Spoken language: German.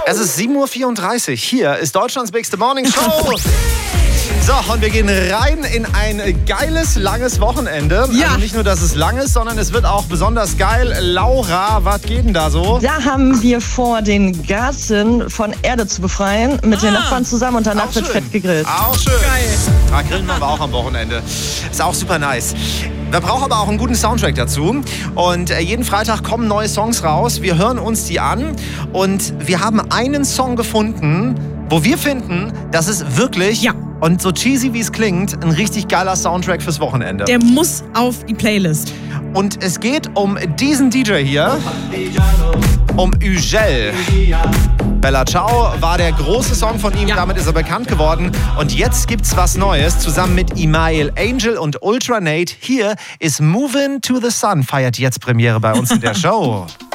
Es ist 7:34 Uhr. Hier ist Deutschlands Bigste Morning Show. So, und wir gehen rein in ein geiles, langes Wochenende. Ja. Also nicht nur, dass es lang ist, sondern es wird auch besonders geil. Laura, was geht denn da so? Da haben wir vor, den Garten von Erde zu befreien, mit den Nachbarn zusammen und danach wird fett gegrillt. Auch schön. Geil. Grillen wir auch am Wochenende. Ist auch super nice. Wir brauchen aber auch einen guten Soundtrack dazu. Und jeden Freitag kommen neue Songs raus. Wir hören uns die an. Und wir haben einen Song gefunden, wo wir finden, das ist wirklich, und so cheesy wie es klingt, ein richtig geiler Soundtrack fürs Wochenende. Der muss auf die Playlist. Und es geht um diesen DJ hier, um Ugel. Bella Ciao war der große Song von ihm, damit ist er bekannt geworden. Und jetzt gibt's was Neues, zusammen mit Imael, Angel und Ultra Nate. Hier ist Movin' to the Sun, feiert jetzt Premiere bei uns in der Show.